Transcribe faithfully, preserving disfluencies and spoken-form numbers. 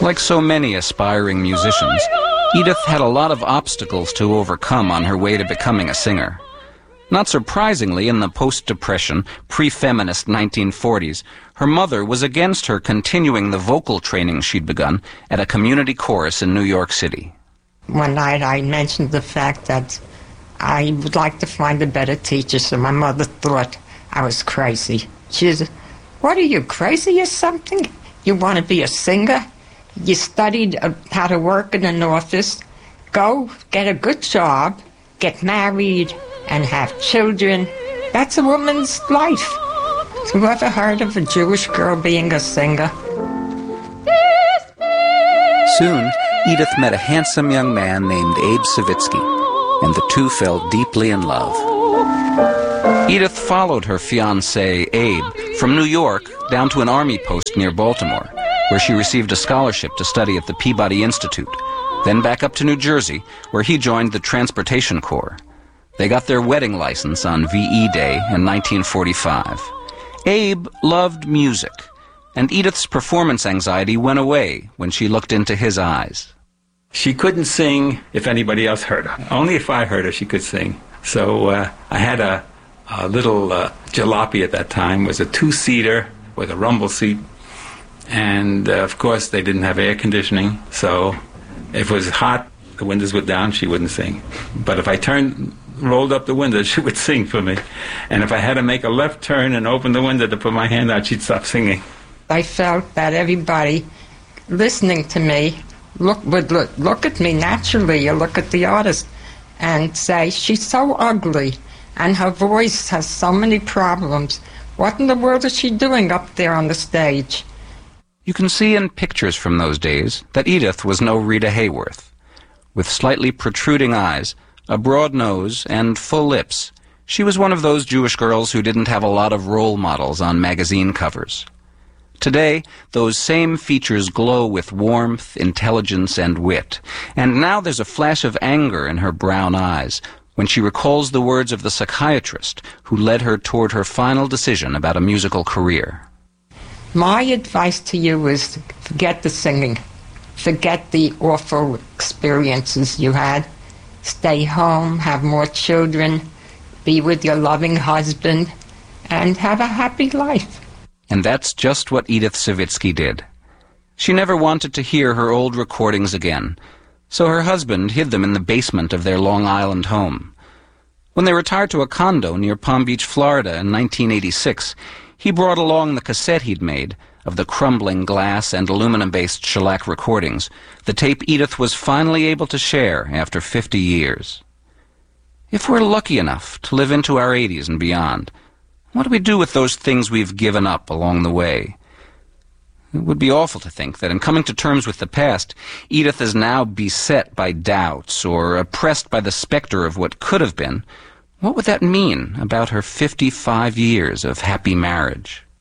Like so many aspiring musicians, Edith had a lot of obstacles to overcome on her way to becoming a singer. Not surprisingly, in the post-Depression, pre-feminist nineteen forties, her mother was against her continuing the vocal training she'd begun at a community chorus in New York City. One night I mentioned the fact that I would like to find a better teacher, so my mother thought I was crazy. She said, "What are you, crazy or something? You want to be a singer? You studied uh, how to work in an office. Go get a good job, get married, and have children. That's a woman's life." Who ever heard of a Jewish girl being a singer? Soon, Edith met a handsome young man named Abe Savitsky, and the two fell deeply in love. Edith followed her fiancé, Abe, from New York down to an army post near Baltimore, where she received a scholarship to study at the Peabody Institute, then back up to New Jersey, where he joined the Transportation Corps. They got their wedding license on V E Day in nineteen forty-five. Abe loved music, and Edith's performance anxiety went away when she looked into his eyes. She couldn't sing if anybody else heard her. Only if I heard her she could sing. So uh, I had a, a little uh, jalopy at that time. It was a two-seater with a rumble seat. And, uh, of course, they didn't have air conditioning. So if it was hot, the windows were down, she wouldn't sing. But if I turned, rolled up the window, she would sing for me. And if I had to make a left turn and open the window to put my hand out, she'd stop singing. I felt that everybody listening to me look would look, look at me naturally. You look at the artist and say, "She's so ugly, and her voice has so many problems. What in the world is she doing up there on the stage?" You can see in pictures from those days that Edith was no Rita Hayworth. With slightly protruding eyes, a broad nose, and full lips, she was one of those Jewish girls who didn't have a lot of role models on magazine covers. Today, those same features glow with warmth, intelligence, and wit, and now there's a flash of anger in her brown eyes when she recalls the words of the psychiatrist who led her toward her final decision about a musical career. My advice to you is forget the singing. Forget the awful experiences you had. Stay home, have more children, be with your loving husband, and have a happy life. And that's just what Edith Savitsky did. She never wanted to hear her old recordings again, so her husband hid them in the basement of their Long Island home. When they retired to a condo near Palm Beach, Florida in nineteen eighty-six, he brought along the cassette he'd made of the crumbling glass and aluminum-based shellac recordings, the tape Edith was finally able to share after fifty years. If we're lucky enough to live into our eighties and beyond, what do we do with those things we've given up along the way? It would be awful to think that in coming to terms with the past, Edith is now beset by doubts or oppressed by the specter of what could have been. What would that mean about her fifty-five years of happy marriage?